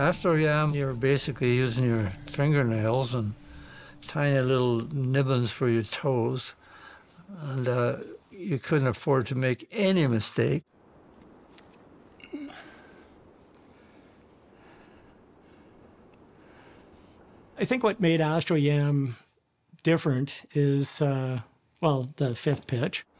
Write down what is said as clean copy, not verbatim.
Astro Yam, you're basically using your fingernails and tiny little nibbons for your toes, and you couldn't afford to make any mistake. I think what made Astro Yam different is, the fifth pitch.